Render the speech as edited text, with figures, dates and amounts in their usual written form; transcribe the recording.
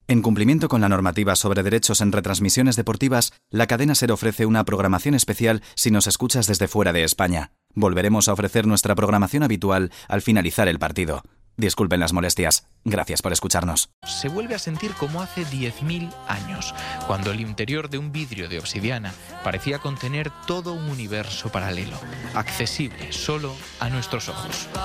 En cumplimiento con la normativa sobre derechos en retransmisiones deportivas, la cadena SER ofrece una programación especial si nos escuchas desde fuera de España. Volveremos a ofrecer nuestra programación habitual al finalizar el partido. Disculpen las molestias. Gracias por escucharnos. Se vuelve a sentir como hace 10.000 años, cuando el interior de un vidrio de obsidiana parecía contener todo un universo paralelo, accesible solo a nuestros ojos.